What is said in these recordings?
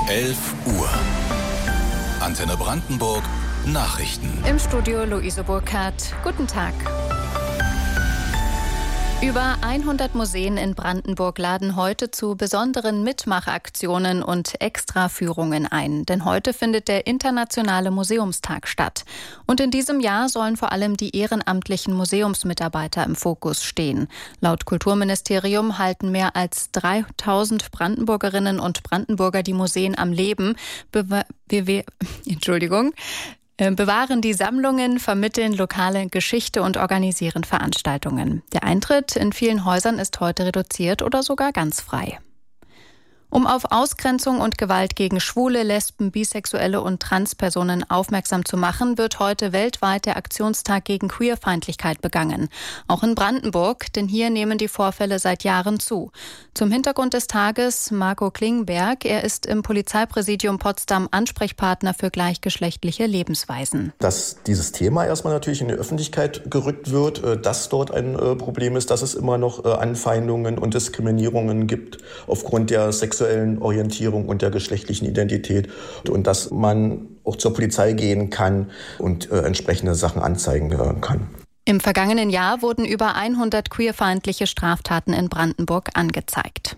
11 Uhr. Antenne Brandenburg. Nachrichten. Im Studio Luise Burkhardt. Guten Tag. Über 100 Museen in Brandenburg laden heute zu besonderen Mitmachaktionen und Extraführungen ein. Denn heute findet der Internationale Museumstag statt. Und in diesem Jahr sollen vor allem die ehrenamtlichen Museumsmitarbeiter im Fokus stehen. Laut Kulturministerium halten mehr als 3000 Brandenburgerinnen und Brandenburger die Museen am Leben. Bewahren die Sammlungen, vermitteln lokale Geschichte und organisieren Veranstaltungen. Der Eintritt in vielen Häusern ist heute reduziert oder sogar ganz frei. Um auf Ausgrenzung und Gewalt gegen Schwule, Lesben, Bisexuelle und Transpersonen aufmerksam zu machen, wird heute weltweit der Aktionstag gegen Queerfeindlichkeit begangen. Auch in Brandenburg, denn hier nehmen die Vorfälle seit Jahren zu. Zum Hintergrund des Tages Marco Klingberg. Er ist im Polizeipräsidium Potsdam Ansprechpartner für gleichgeschlechtliche Lebensweisen. Dass dieses Thema erstmal natürlich in die Öffentlichkeit gerückt wird, dass dort ein Problem ist, dass es immer noch Anfeindungen und Diskriminierungen gibt aufgrund der sexuellen Orientierung und der geschlechtlichen Identität und dass man auch zur Polizei gehen kann und entsprechende Sachen anzeigen kann. Im vergangenen Jahr wurden über 100 queerfeindliche Straftaten in Brandenburg angezeigt.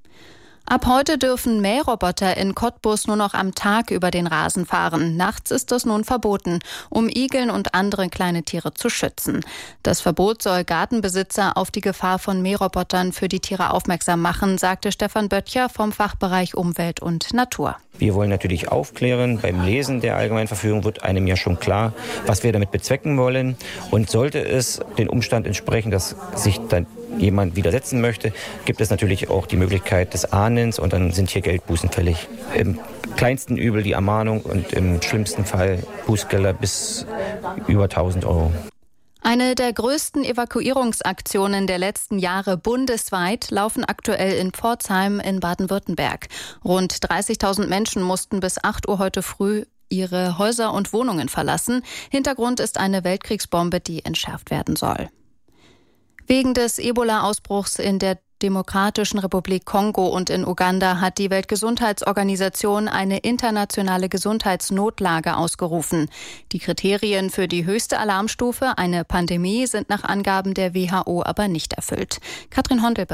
Ab heute dürfen Mähroboter in Cottbus nur noch am Tag über den Rasen fahren. Nachts ist das nun verboten, um Igeln und andere kleine Tiere zu schützen. Das Verbot soll Gartenbesitzer auf die Gefahr von Mährobotern für die Tiere aufmerksam machen, sagte Stefan Böttcher vom Fachbereich Umwelt und Natur. Wir wollen natürlich aufklären. Beim Lesen der Allgemeinverfügung wird einem ja schon klar, was wir damit bezwecken wollen. Und sollte es den Umstand entsprechen, dass sich dann jemand widersetzen möchte, gibt es natürlich auch die Möglichkeit des Ahndens und dann sind hier Geldbußen fällig. Im kleinsten Übel die Ermahnung und im schlimmsten Fall Bußgelder bis über 1000 Euro. Eine der größten Evakuierungsaktionen der letzten Jahre bundesweit laufen aktuell in Pforzheim in Baden-Württemberg. Rund 30.000 Menschen mussten bis 8 Uhr heute früh ihre Häuser und Wohnungen verlassen. Hintergrund ist eine Weltkriegsbombe, die entschärft werden soll. Wegen des Ebola-Ausbruchs in der Demokratischen Republik Kongo und in Uganda hat die Weltgesundheitsorganisation eine internationale Gesundheitsnotlage ausgerufen. Die Kriterien für die höchste Alarmstufe, eine Pandemie, sind nach Angaben der WHO aber nicht erfüllt. Katrin Hondel